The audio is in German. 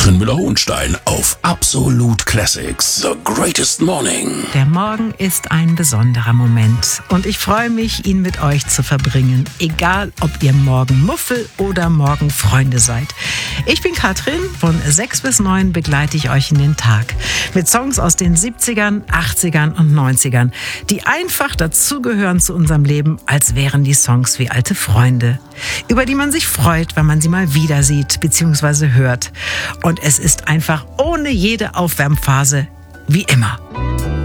Katrin Müller-Hohenstein auf Absolut Classics. The Greatest Morning. Der Morgen ist ein besonderer Moment und ich freue mich, ihn mit euch zu verbringen. Egal, ob ihr morgen Muffel oder morgen Freunde seid. Ich bin Katrin, von 6 bis 9 begleite ich euch in den Tag. Mit Songs aus den 70ern, 80ern und 90ern, die einfach dazugehören zu unserem Leben, als wären die Songs wie alte Freunde, über die man sich freut, wenn man sie mal wieder sieht bzw. hört. Und es ist einfach ohne jede Aufwärmphase wie immer.